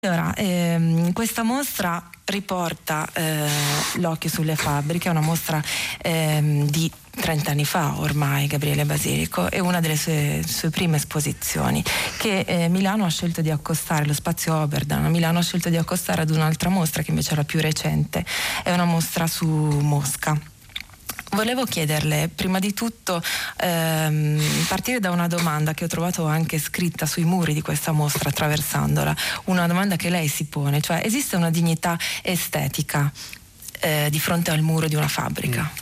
Allora, questa mostra riporta l'occhio sulle fabbriche, è una mostra di 30 anni fa ormai. Gabriele Basilico è una delle sue prime esposizioni che Milano ha scelto di accostare, lo spazio Oberdan a Milano ha scelto di accostare ad un'altra mostra che invece è la più recente, è una mostra su Mosca. Volevo chiederle, prima di tutto, partire da una domanda che ho trovato anche scritta sui muri di questa mostra attraversandola, una domanda che lei si pone, cioè esiste una dignità estetica di fronte al muro di una fabbrica?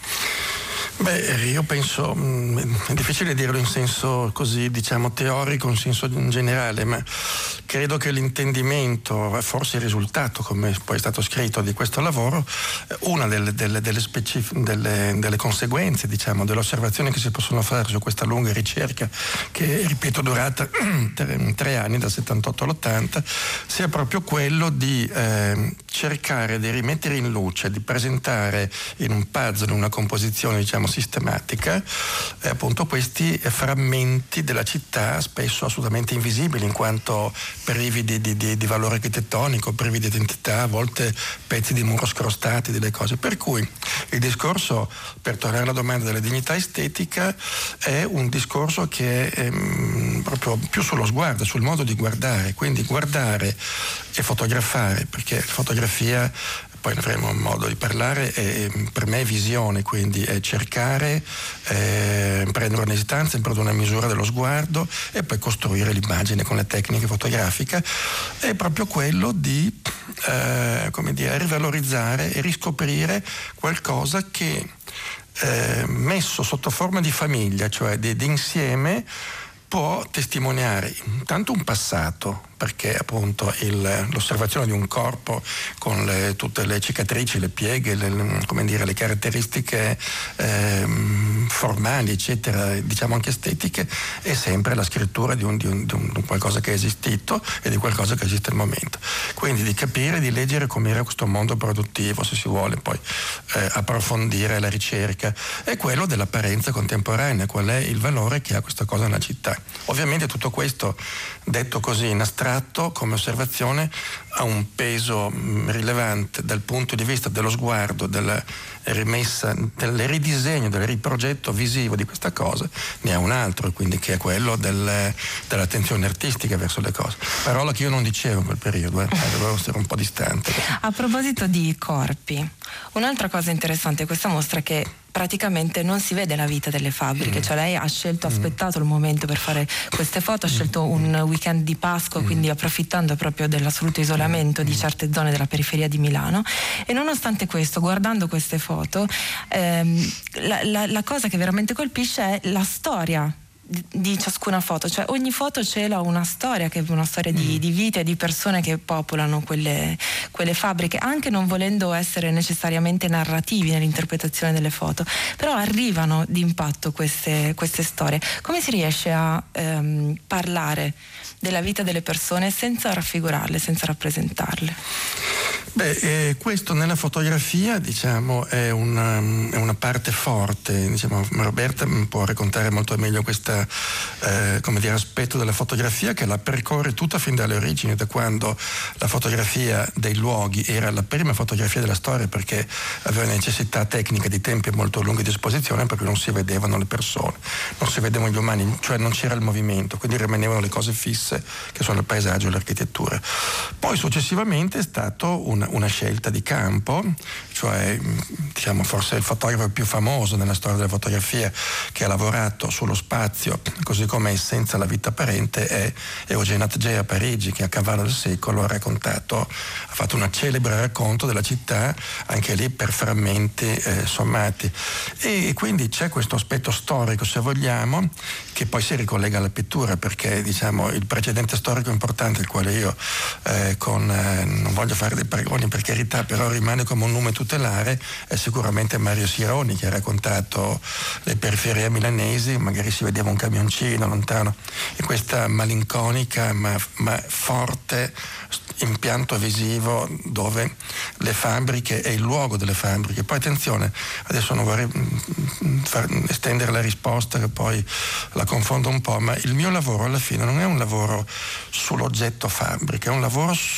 Beh, io penso, è difficile dirlo in senso così, diciamo, teorico, in senso generale, ma credo che l'intendimento, forse il risultato, come poi è stato scritto, di questo lavoro, una delle conseguenze, diciamo, delle osservazioni che si possono fare su questa lunga ricerca, che, ripeto, durata 3 anni, dal 78 all'80, sia proprio quello di cercare di rimettere in luce, di presentare in un puzzle, in una composizione, diciamo, sistematica, appunto questi frammenti della città, spesso assolutamente invisibili in quanto privi di valore architettonico, privi di identità, a volte pezzi di muro scrostati, delle cose. Per cui il discorso, per tornare alla domanda della dignità estetica, è un discorso che è proprio più sullo sguardo, sul modo di guardare, quindi guardare e fotografare, perché fotografia, poi ne avremo modo di parlare, per me è visione, quindi è cercare, prendere un'istanza, prendere una misura dello sguardo e poi costruire l'immagine con le tecniche fotografiche, è proprio quello di rivalorizzare e riscoprire qualcosa che messo sotto forma di famiglia, cioè di insieme, può testimoniare intanto un passato, perché appunto l'osservazione di un corpo con tutte le cicatrici, le pieghe, le caratteristiche formali, eccetera, diciamo anche estetiche, è sempre la scrittura di un qualcosa che è esistito e di qualcosa che esiste al momento. Quindi di capire, di leggere com'era questo mondo produttivo, se si vuole poi approfondire la ricerca, è quello dell'apparenza contemporanea, qual è il valore che ha questa cosa nella città. Ovviamente tutto questo, detto così in astratto, come osservazione, ha un peso rilevante dal punto di vista dello sguardo, della rimessa, del ridisegno, del riprogetto visivo di questa cosa, ne ha un altro, quindi che è quello dell'attenzione artistica verso le cose. Parola che io non dicevo in quel periodo, dovevo essere un po' distante. A proposito di corpi, un'altra cosa interessante di questa mostra è che praticamente non si vede la vita delle fabbriche, cioè lei ha aspettato il momento per fare queste foto, ha scelto un weekend di Pasqua, quindi approfittando proprio dell'assoluto isolamento di certe zone della periferia di Milano, e nonostante questo, guardando queste foto, la cosa che veramente colpisce è la storia di ciascuna foto, cioè ogni foto cela una storia, che è una storia di vite e di persone che popolano quelle fabbriche, anche non volendo essere necessariamente narrativi nell'interpretazione delle foto, però arrivano d'impatto queste storie. Come si riesce a parlare della vita delle persone senza raffigurarle, senza rappresentarle? Beh, questo nella fotografia, diciamo, è una parte forte, diciamo. Roberta può raccontare molto meglio questo aspetto della fotografia, che la percorre tutta fin dalle origini, da quando la fotografia dei luoghi era la prima fotografia della storia, perché aveva necessità tecnica di tempi molto lunghi di esposizione, perché non si vedevano le persone, non si vedevano gli umani, cioè non c'era il movimento, quindi rimanevano le cose fisse che sono il paesaggio e l'architettura. Poi successivamente è stato una scelta di campo, cioè, diciamo, forse il fotografo più famoso nella storia della fotografia che ha lavorato sullo spazio così come essenza la vita apparente è Eugène Atget a Parigi, che a cavallo del secolo ha fatto un celebre racconto della città, anche lì per frammenti sommati, e quindi c'è questo aspetto storico, se vogliamo, che poi si ricollega alla pittura, perché, diciamo, il precedente storico importante, il quale io non voglio fare dei paragoni per carità, però rimane come un nome tutelare, è sicuramente Mario Sironi, che ha raccontato le periferie milanesi, magari si vedeva un camioncino lontano, e questa malinconica ma forte impianto visivo dove le fabbriche è il luogo delle fabbriche. Poi attenzione, adesso non vorrei estendere la risposta, che poi la confondo un po', ma il mio lavoro alla fine non è un lavoro sull'oggetto fabbrica, è un lavoro lavoro